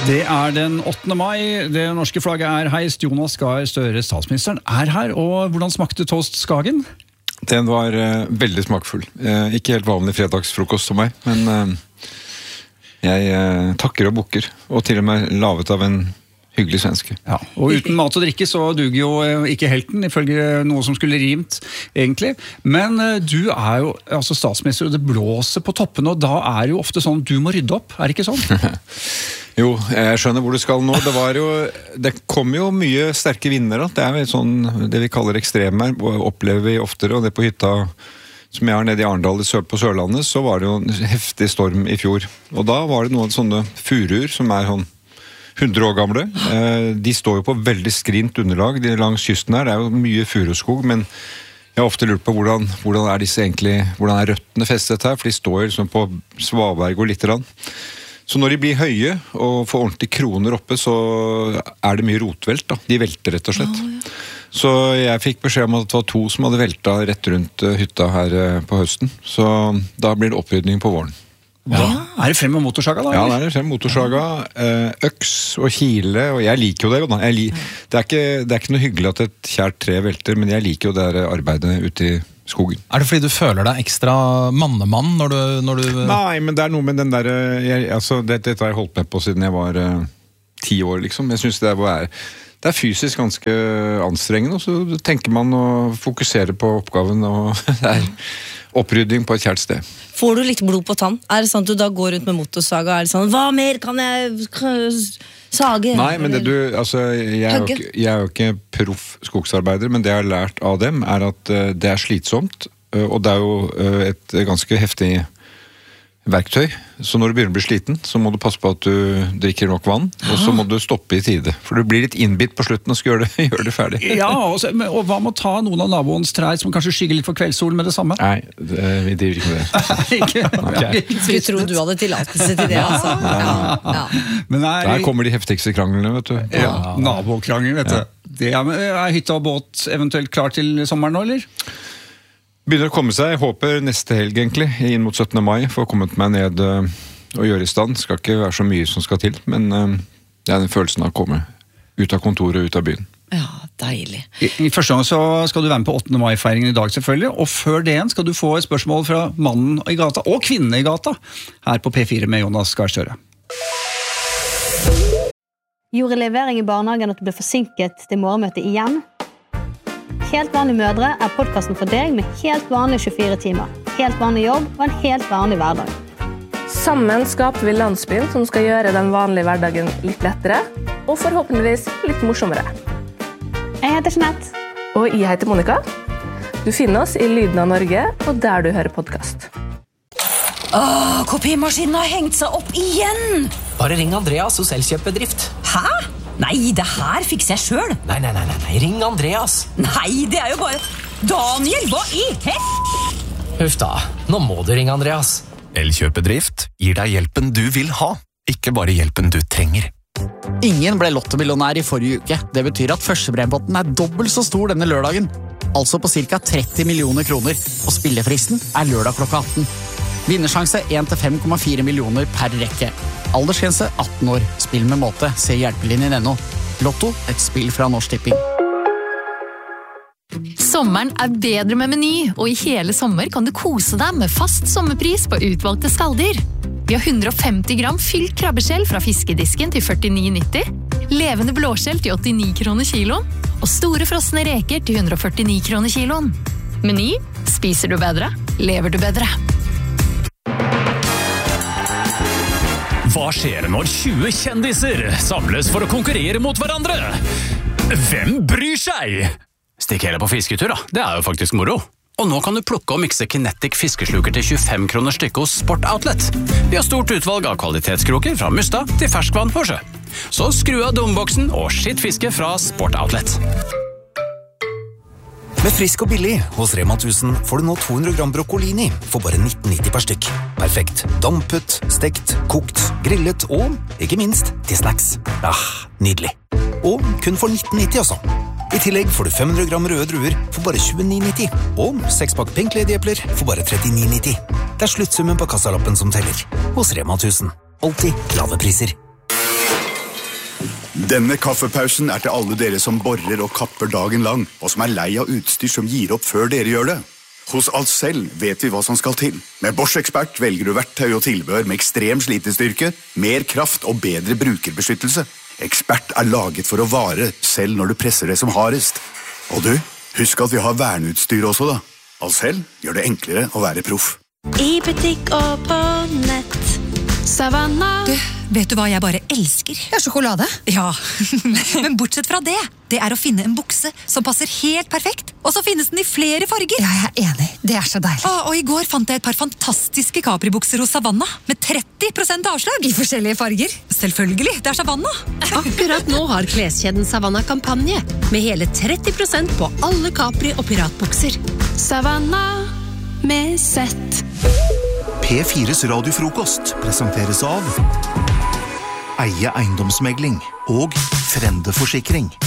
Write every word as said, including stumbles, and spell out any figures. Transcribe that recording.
Det er den åttende mai, det norske flagget er heist, Jonas Gahr Støre, statsministeren, er her, og hvordan smakte toast Skagen? Den var uh, veldig smakfull. Uh, ikke helt vanlig fredagsfrokost som meg, men uh, jeg uh, takker og bukker, og til og med lavet av en hyggelig svenske. Ja, og uten mat og drikke så duger jo ikke helten, ifølge noe som skulle rimt, egentlig. Men uh, du er jo altså statsminister, og det blåser på toppen, og da er det jo ofte sånn, du må rydde opp, er det ikke sånn? Jo, jeg skjønner hvor du skal nå. Det var jo, det kom jo mye sterke vinder, da. Det er jo sånn, det vi kaller ekstremer, opplever vi oftere, og det på hytta som jeg har nede i Arendal på Sørlandet, så var det jo en heftig storm i fjor. Og da var det noen sånne furuer som er sånn hundre år gamle. De står jo på veldig skrint underlag de langs kysten her. Det er jo mye furuskog, men jeg har ofte lurt på hvordan, hvordan er disse egentlig, hvordan er røttene festet her, for de står jo liksom på svaberg og litt rann. Så når de blir høye og får ordentlig kroner oppe, så er det mye rotvelt da. De velter rett og slett. Oh, ja. Så jeg fikk beskjed om at det var to som hadde velta rett rundt hytta her på høsten. Så da blir det opprydning på våren. Ja. Er det frem med motorsaga da? Ja, det er frem med motorsaga, øks og kile, og jeg liker jo det. Da. Jeg li- det, er ikke, det er ikke noe hyggelig at et kjært tre velter, men jeg liker jo det her arbeidet ute i skogen. Er det fordi du føler deg ekstra mannemann når du... Når du... Nei, men det er noe med den der, jeg, altså, det, dette har jeg holdt med på siden jeg var uh, ti år, liksom. Jeg synes det er, det er fysisk ganske anstrengende, og så tenker man å fokusere på oppgaven, og det er opprydding på et kjært sted. Får du litt blod på tann? Er det sånn at du da går rundt med motorsaga, og er det sånn, hva mer kan jeg sage? Nei, men det du, altså, jeg er, jo ikke, jeg er jo ikke proff skogsarbeider, men det jeg har lært av dem er at uh, det er slitsomt, uh, og det er jo uh, et ganske heftig verktøy. Så når du begynner å bli sliten, så må du passe på at du drikker nok vann, og så må du stoppe i tide. For du blir litt innbitt på slutten og skal gjøre det, gjøre det ferdig. Ja, og, så, og hva med å ta noen av naboens trær som kanskje skygger litt for kveldssolen med det samme? Nei, det, vi driver ikke med det. Ikke? Okay. Vi tror du hadde tillatelse til det, altså. Ja, ja. Men er, Der kommer de heftigste kranglene, vet du. Ja, nabokrangel, vet du. Ja. Det er, er hytta og båt eventuelt klar til sommeren nå, eller? Begynner å komme seg, jeg håper neste helg egentlig, inn mot syttende mai, for å komme meg ned uh, og gjøre i stand. Det skal ikke være så mye som skal til, men uh, det er den følelsen av å komme ut av kontoret og ut av byen. Ja, deilig. I, i første gang så skal du være med på åttende mai-feiringen i dag selvfølgelig, og før det skal du få et spørsmål fra mannen i gata, og kvinnen i gata, her på P fire med Jonas Gahr Støre. Gjorde levering i barnehagen at du ble forsinket til morgenmøtet igjen? Helt vanlige mødre er podcasten for deg med helt vanlige tjuefire timer, helt vanlig jobb og en helt vanlig hverdag. Sammen skaper vi landsbyen som skal gjøre den vanlige hverdagen litt lettere, og forhåpentligvis litt morsommere. Jeg heter Jeanette. Og jeg heter Monica. Du finner oss i Lyden av Norge, og der du hører podcast. Åh, kopimaskinen har hengt seg opp igjen! Bare ring Andreas hos Elkjøp-bedrift. Hæ? Nei, det her fikser jeg selv. Nei, nei, nei, nei, ring Andreas. Nei, det er jo bare... Daniel, hva i hel... Huff da, nå må du ringe Andreas. Elkjøp-bedrift gir deg hjelpen du vil ha, ikke bare hjelpen du trenger. Ingen ble lottomillionær i forrige uke. Det betyr at førstepremiepotten er dobbelt så stor denne lørdagen. Altså på cirka tretti millioner kroner, og spillefristen er lørdag klokka atten. Vinnersjanse én til fem komma fire millioner per rekke. Aldersgrense atten år. Spill med måte. Se hjelpelinjen ennå. Lotto, et spill fra Norsk Tipping. Sommeren er bedre med Meny, og i hele sommer kan du kose deg med fast sommerpris på utvalgte skalldyr. Vi har hundre og femti gram fylt krabbeskjell fra fiskedisken til førtini nitti, levende blåskjell til åttini kroner kiloen, og store frosne reker til hundre og førtini kroner kiloen. Meny, spiser du bedre, lever du bedre. Hva skjer når tjue kjendiser samles for å konkurrere mot hverandre? Hvem bryr seg? Stikk heller på fisketur da, det er jo faktisk moro. Og nå kan du plukke og mikse Kinetic fiskesluker til tjuefem kroner stykket hos Sport Outlet. Vi har stort utvalg av kvalitetskroker fra mustad til ferskvann på sjø. Så skru av dumboksen og skitt fiske fra Sport Outlet. Med frisk og billig hos Rema tusen får du nå to hundre gram broccolini for bare nitten nitti per stykk. Perfekt. Dampet, stekt, kokt, grillet og, ikke minst, til snacks. Ah, nydelig. Og kun for nitten nitti også. I tillegg får du fem hundre gram røde druer for bare tjueni nitti. Og seks pakk Pink Lady-epler for bare trettini nitti. Det er sluttsummen på kassalappen som teller. Hos Rema tusen. Alltid lave priser. Denne kaffepausen er til alle dere som borer og kapper dagen lang, og som er lei av utstyr som gir opp før dere gjør det. Hos Ahlsell vet vi hva som skal til. Med Bosch Expert velger du verktøy og tilbehør med ekstrem slitestyrke, mer kraft og bedre brukerbeskyttelse. Expert er laget for å vare, selv når du presser det som hardest. Og du, husk at vi har verneutstyr også da. Ahlsell gjør det enklere å være proff. I butikk og på nett. Savanna. Du, vet du hva jeg bare elsker? Ja, sjokolade. Ja, men bortsett fra det, det er å finne en bukse som passer helt perfekt, og så finnes den i flere farger. Ja, jeg er enig. Det er så deilig. Å, og i går fant jeg et par fantastiske Capri-bukser hos Savanna, med tretti prosent avslag. I forskjellige farger. Selvfølgelig, det er Savanna. Akkurat nå har kleskjeden Savanna kampanje, med hele tretti prosent på alle Capri- og piratbukser. Savanna med sett. P fires radiofrokost presenteres av Eie eiendomsmegling og Frende Forsikring.